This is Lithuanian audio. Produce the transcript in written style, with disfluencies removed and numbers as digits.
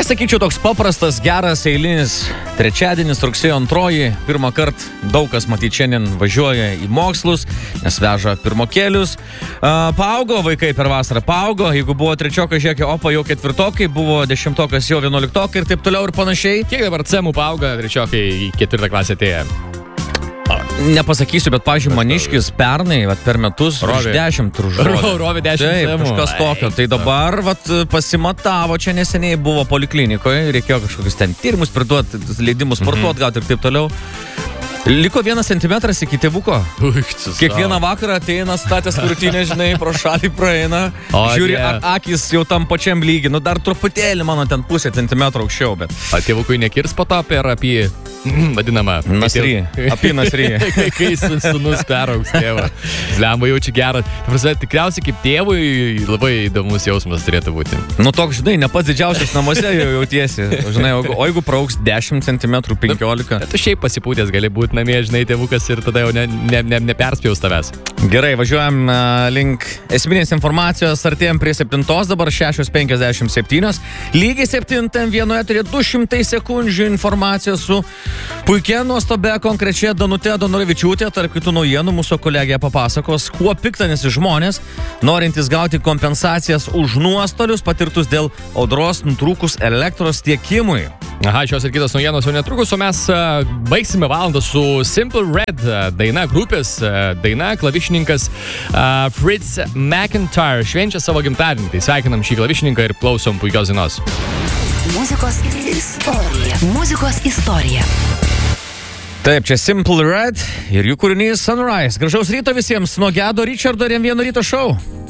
sakyčiau, toks paprastas, geras, eilinis trečiadienis, rugsėjo 2. Pirmą kartą daug kas matyt šiandien važiuoja į mokslus, nes veža pirmokėlius. Paaugo vaikai per vasarą, paaugo. Jeigu buvo trečiokai, žiūrėk, opa jau ketvirtokai, buvo dešimtokas jau 11 ir taip toliau ir panašiai. Kiek dabar cemų paauga trečiokai į 4 klasę atėję? Nepasakysiu, bet, pavyzdžiui, maniškis pernai, per metus, Rovė. 10 Rovė 10 Taip, cemų. kažkas tokio. Tai dabar, pasimatavo, čia neseniai buvo poliklinikoje, reikėjo kažkokius ten tyrimus priduoti, leidimus sportuoti, gauti ir taip toliau. Liko 1 centimetras iki tėvuko. Kiekvieną vakarą ateina, statęs krūtinę, žinai, pro šalį praeina, žiūri, akis jau tam pačiam lygi, dar truputėlį mano ten pusę centimetro aukščiau, bet... A tėvukui nekirs po to per apie, vadinamą... Nasry, apie nasry. Kai sūnus peraugs tėvą. Zlemba jaučia gerą. Tikriausiai kaip tėvui labai įdomus jausmas turėtų būti. Nu toks, žinai, ne pats didžiausias namuose jau jautiesi. Žinai, o jeigu praauks 10 cm, 15. Tu šiaip pasipūtęs gali būti namie, žinai, tėvukas ir tada jau neperspjaus tavęs. Gerai, važiuojam link esminės informacijos, artėjom prie 7, dabar 6:57. Lygiai 7 vienoje turėjo 200 sekundžių informacijos su puikia, nuostabia, konkrečia Danute Donoravičiūtė. Tarp kitų naujienų mūsų kolegija papasakos, kuo piktinasi žmonės, norintys gauti kompensacijas už nuostolius patirtus dėl audros nutrūkus elektros tiekimui. Aha, šios ir kitos naujienos jau netrukus, o mes baigsime valandą su Simple Red daina grupės, daina klavišininkas Fritz McIntyre švenčia savo gimtadienį. Tai sveikinam šį klavišininką ir klausom puikios dainos. Muzikos istorija. Muzikos istorija. Taip, čia Simple Red ir jų kūrinys Sunrise. Gražaus ryto visiems nuo Gedo, Richardo ir M1 ryto šou.